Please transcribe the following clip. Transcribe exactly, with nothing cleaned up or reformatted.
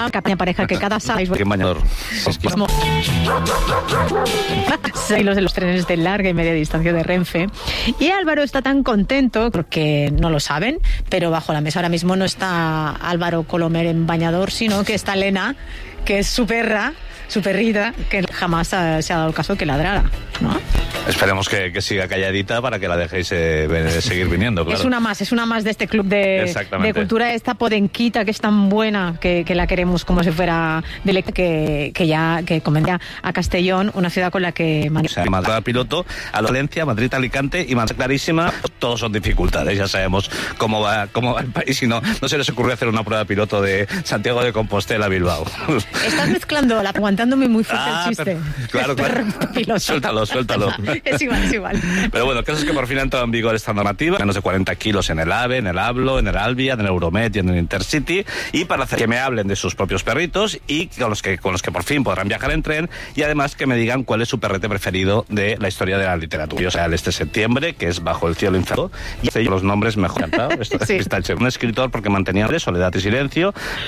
Bilbao, que pareja que cada sábado... ¿Qué bañador? Sí, los de los trenes de larga y media distancia de Renfe. Y Álvaro está tan contento, porque no lo saben, pero bajo la mesa ahora mismo no está Álvaro Colomer en bañador, sino que está Elena, que es su perra, su perrita, que jamás ha, se ha dado el caso que ladrara, ¿no? Esperemos que, que siga calladita para que la dejéis eh, ven, seguir viniendo, claro. Es una más, es una más de este club de, de cultura, esta podenquita que es tan buena, que, que la queremos como si fuera de que, que ya que comenté a Castellón, una ciudad con la que... O sea, Madrid piloto, a Valencia, Madrid, Alicante y Madrid clarísima, todos son dificultades, ya sabemos cómo va, cómo va el país y no, no se les ocurre hacer una prueba piloto de Santiago de Compostela a Bilbao. Estás mezclando, aguantándome muy fuerte ah, el chiste. Claro, claro. Suéltalo, suéltalo. Es igual, es igual. Pero bueno, el caso es que por fin ha entrado en vigor esta normativa, menos de cuarenta kilos en el AVE, en el Hablo, en el Albia, en el Euromed y en el Intercity, y para hacer que me hablen de sus propios perritos y con los que, con los que por fin podrán viajar en tren, y además que me digan cuál es su perrete preferido de la historia de la literatura. O sea, el este septiembre, que es Bajo el cielo infernal, y los nombres mejor cantado. Esto sí. Está hecho un escritor porque mantenía soledad y silencio.